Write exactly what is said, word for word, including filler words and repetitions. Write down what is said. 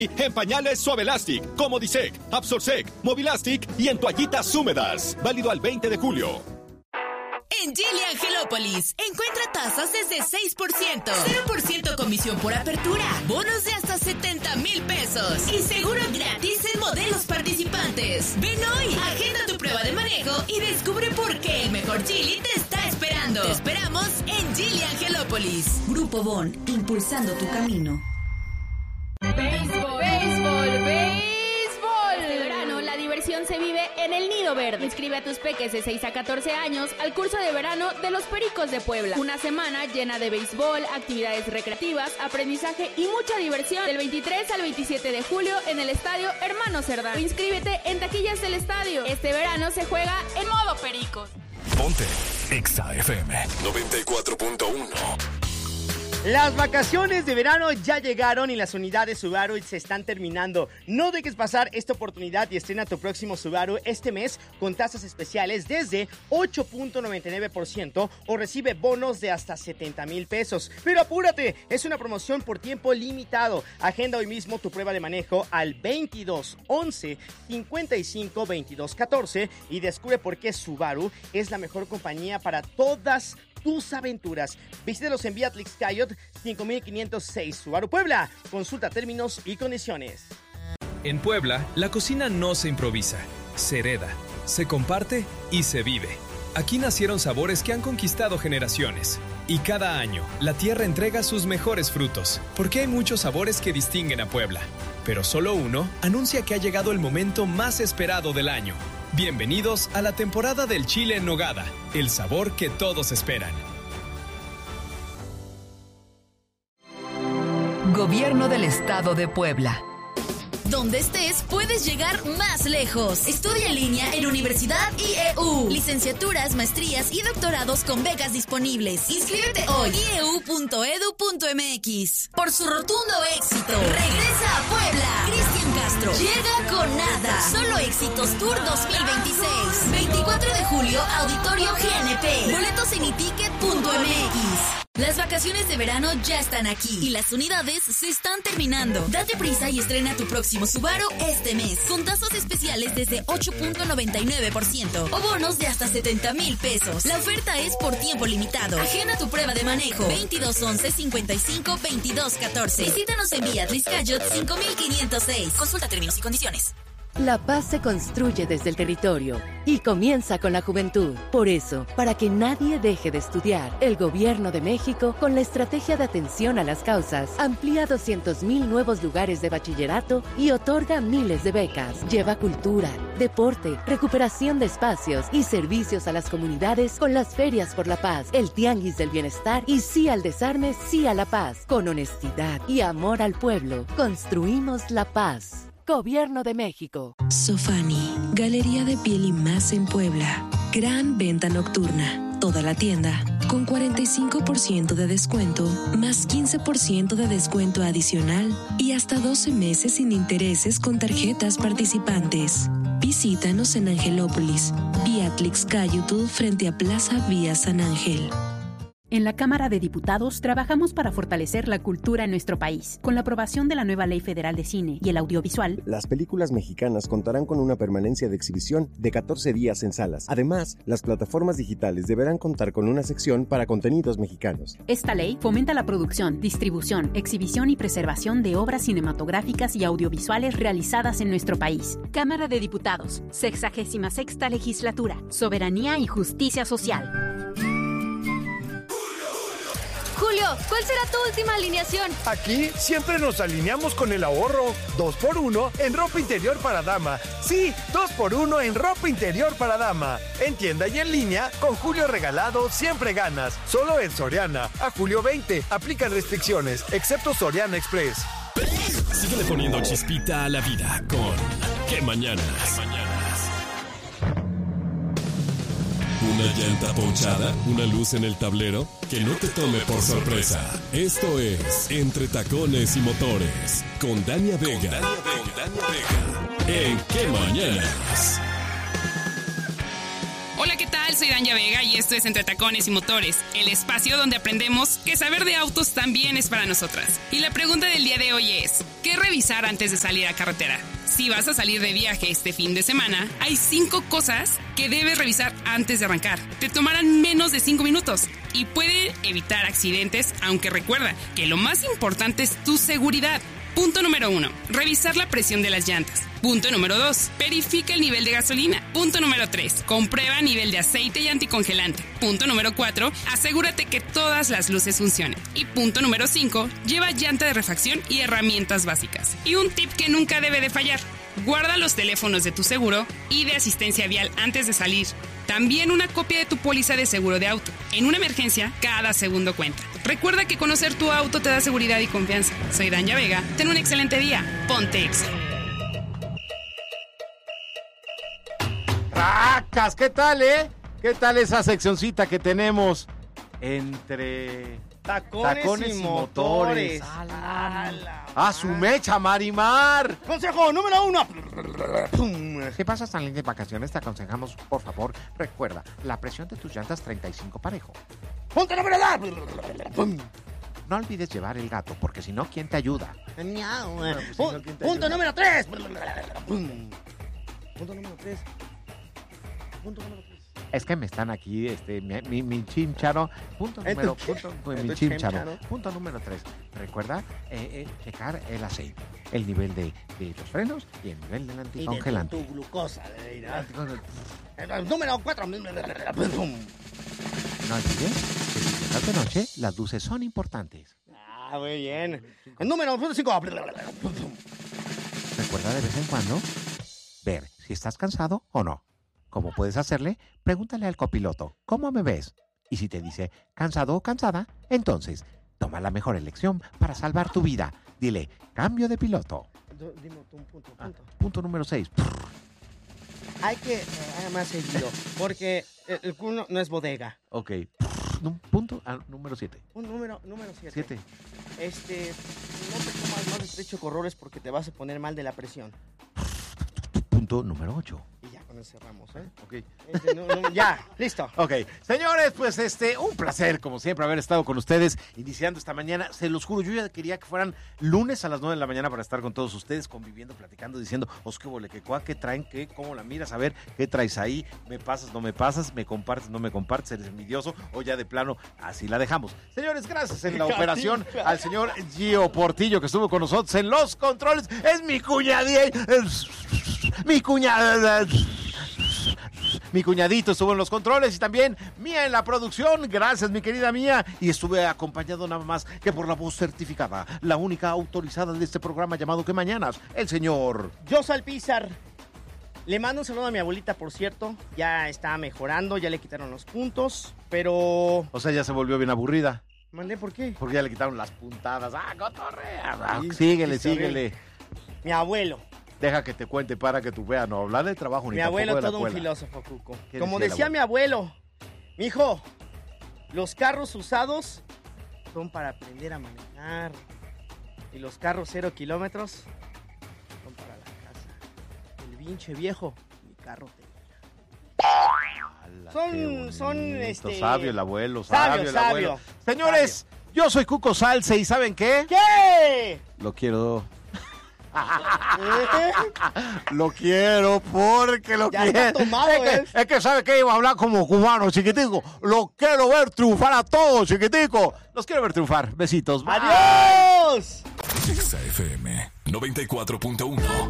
En pañales Suave Elastic, Comodisec, Absorsec, Movilastic y en toallitas húmedas. Válido al veinte de julio. En Gili Angelópolis, encuentra tasas desde seis por ciento, cero por ciento comisión por apertura, bonos de hasta setenta mil pesos y seguro gratis en modelos participantes. Ven hoy, agenda tu prueba de manejo y descubre por qué el mejor Gili te está esperando. Te esperamos en Gili Angelópolis. Grupo Bon, impulsando tu camino. Béisbol, béisbol, béisbol. Este verano la diversión se vive en el Nido Verde. Inscribe a tus peques de seis a catorce años al curso de verano de los Pericos de Puebla. Una semana llena de béisbol, actividades recreativas, aprendizaje y mucha diversión. Del veintitrés al veintisiete de julio en el estadio Hermano Cerdán. Inscríbete en taquillas del estadio. Este verano se juega en modo Pericos. Ponte Exa F M noventa y cuatro punto uno. Las vacaciones de verano ya llegaron y las unidades Subaru se están terminando. No dejes pasar esta oportunidad y estrena tu próximo Subaru este mes con tasas especiales desde ocho punto noventa y nueve por ciento o recibe bonos de hasta setenta mil pesos. Pero apúrate, es una promoción por tiempo limitado. Agenda hoy mismo tu prueba de manejo al veintidós once cincuenta y cinco veintidós catorce y descubre por qué Subaru es la mejor compañía para todas tus aventuras. Visítalos en Beatrix Cayot cinco mil quinientos seis Subaru Puebla. Consulta términos y condiciones. En Puebla, la cocina no se improvisa, se hereda, se comparte y se vive. Aquí nacieron sabores que han conquistado generaciones. Y cada año, la tierra entrega sus mejores frutos, porque hay muchos sabores que distinguen a Puebla. Pero solo uno anuncia que ha llegado el momento más esperado del año. Bienvenidos a la temporada del chile en nogada, el sabor que todos esperan. Gobierno del Estado de Puebla. Donde estés, puedes llegar más lejos. Estudia en línea en Universidad I E U. Licenciaturas, maestrías y doctorados con becas disponibles. Inscríbete hoy. i e u punto e d u punto m x. Por su rotundo éxito, regresa a Puebla. Cristian Castro llega con nada. Solo Éxitos Tour dos mil veintiséis. veinticuatro de julio, Auditorio G N P. Boletos en i ticket punto m x. Las vacaciones de verano ya están aquí y las unidades se están terminando. Date prisa y estrena tu próximo Subaru este mes con tasas especiales desde ocho punto noventa y nueve por ciento o bonos de hasta setenta mil pesos. La oferta es por tiempo limitado. Agenda tu prueba de manejo veintidós once cincuenta y cinco veintidós catorce. Visítanos en Beatriz Cayot cinco mil quinientos seis. Consulta términos y condiciones. La paz se construye desde el territorio y comienza con la juventud. Por eso, para que nadie deje de estudiar, el Gobierno de México, con la estrategia de atención a las causas, amplía doscientos mil nuevos lugares de bachillerato y otorga miles de becas. Lleva cultura, deporte, recuperación de espacios y servicios a las comunidades con las ferias por la paz, el tianguis del bienestar y sí al desarme, sí a la paz. Con honestidad y amor al pueblo, construimos la paz. Gobierno de México. Sofani, Galería de Piel y Más en Puebla. Gran venta nocturna. Toda la tienda con cuarenta y cinco por ciento de descuento, más quince por ciento de descuento adicional y hasta doce meses sin intereses con tarjetas participantes. Visítanos en Angelópolis, Beatrix Cayutul frente a Plaza Vía San Ángel. En la Cámara de Diputados trabajamos para fortalecer la cultura en nuestro país. Con la aprobación de la nueva Ley Federal de Cine y el Audiovisual, las películas mexicanas contarán con una permanencia de exhibición de catorce días en salas. Además, las plataformas digitales deberán contar con una sección para contenidos mexicanos. Esta ley fomenta la producción, distribución, exhibición y preservación de obras cinematográficas y audiovisuales realizadas en nuestro país. Cámara de Diputados, sexagésima sexta Legislatura, Soberanía y Justicia Social. Julio, ¿cuál será tu última alineación? Aquí siempre nos alineamos con el ahorro. Dos por uno en ropa interior para dama. Sí, dos por uno en ropa interior para dama. En tienda y en línea, con Julio regalado siempre ganas. Solo en Soriana. A julio veinte. Aplican restricciones, excepto Soriana Express. Síguele poniendo chispita a la vida con ¿Qué Mañanas? ¿Qué mañanas? Una llanta ponchada, una luz en el tablero, que no te tome por sorpresa. Esto es Entre Tacones y Motores, con Dania Vega. Con Dania Vega. En ¿Qué Mañanas? Hola, ¿qué tal? Soy Danya Vega y esto es Entre Tacones y Motores, el espacio donde aprendemos que saber de autos también es para nosotras. Y la pregunta del día de hoy es, ¿qué revisar antes de salir a carretera? Si vas a salir de viaje este fin de semana, hay cinco cosas que debes revisar antes de arrancar. Te tomarán menos de cinco minutos y pueden evitar accidentes, aunque recuerda que lo más importante es tu seguridad. Punto número uno, revisar la presión de las llantas. Punto número dos, verifica el nivel de gasolina. Punto número tres, comprueba nivel de aceite y anticongelante. Punto número cuatro, asegúrate que todas las luces funcionen. Y punto número cinco, lleva llanta de refacción y herramientas básicas. Y un tip que nunca debe de fallar, guarda los teléfonos de tu seguro y de asistencia vial antes de salir. También una copia de tu póliza de seguro de auto. En una emergencia, cada segundo cuenta. Recuerda que conocer tu auto te da seguridad y confianza. Soy Danya Vega. Ten un excelente día. Ponte Exa. ¡Racas! ¿Qué tal, eh? ¿Qué tal esa seccioncita que tenemos entre tacones, tacones y, y motores? motores. ¡A su mecha, Marimar! Consejo número uno. Si pasas tan lindas vacaciones, te aconsejamos, por favor, recuerda, la presión de tus llantas treinta y cinco parejo. Punto número dos. No olvides llevar el gato, porque si no, ¿quién te ayuda? Miau. Bueno, pues, si no, Punto ayuda? número tres. Punto número tres. Punto número tres. Es que me están aquí, este, mi, mi, mi chincharo. Punto número, punto, pues, mi chincharo. Punto número tres. Recuerda eh, eh, checar el aceite, el nivel de, de los frenos y el nivel del anticongelante. Y de tu, tu glucosa. De el número cuatro. No olvides que si llegas de noche, las luces son importantes. Ah, muy bien. El número cinco. Recuerda de vez en cuando ver si estás cansado o no. ¿Cómo puedes hacerle? Pregúntale al copiloto, ¿cómo me ves? Y si te dice cansado o cansada, entonces toma la mejor elección para salvar tu vida. Dile, cambio de piloto. Dime un punto, punto. Ah, punto número seis. Hay que eh, más seguido, porque el, el culo no es bodega. Ok. Punto ah, número siete. Un número, número siete. Siete. Este, no te comas más de tres chocorroles porque te vas a poner mal de la presión. Punto número ocho. Y ya con eso cerramos, ¿eh? Ok. Este, no, no, ya, listo. Ok. Señores, pues este, un placer, como siempre, haber estado con ustedes iniciando esta mañana. Se los juro, yo ya quería que fueran lunes a las nueve de la mañana para estar con todos ustedes, conviviendo, platicando, diciendo, os qué vole, qué cuá, qué traen, qué, cómo la miras, a ver, qué traes ahí, me pasas, no me pasas, me compartes, no me compartes, eres envidioso, o ya de plano, así la dejamos. Señores, gracias en la operación al señor Gio Portillo, que estuvo con nosotros en los controles. Es mi cuñadía. Mi cuñada, mi cuñadito estuvo en los controles y también Mía en la producción. Gracias, mi querida Mía. Y estuve acompañado nada más que por la voz certificada, la única autorizada de este programa llamado Que Mañanas, el señor José Alpizar. Le mando un saludo a mi abuelita, por cierto. Ya está mejorando, ya le quitaron los puntos, pero... O sea, ya se volvió bien aburrida. ¿Mandé por qué? Porque ya le quitaron las puntadas. ¡Ah, cotorrea! Ah, síguele, síguele. Mi abuelo. Deja que te cuente para que tú veas, no hablar de trabajo ni mi tampoco de la abuelo, todo escuela. Un filósofo, Cuco. decía Como decía mi abuelo, mijo, los carros usados son para aprender a manejar y los carros cero kilómetros son para la casa. El pinche viejo, mi carro te... Son, son, este... Sabio el abuelo, sabio, sabio el sabio, abuelo. Señores, sabio. Yo soy Cuco Salce y ¿saben qué? ¿Qué? Lo quiero... Lo quiero porque lo ya quiero. Está tomado, es, que, es que sabe que iba a hablar como cubano, chiquitico. Lo quiero ver triunfar a todos, chiquitico. Los quiero ver triunfar. Besitos. Adiós. Exa F M noventa y cuatro punto uno.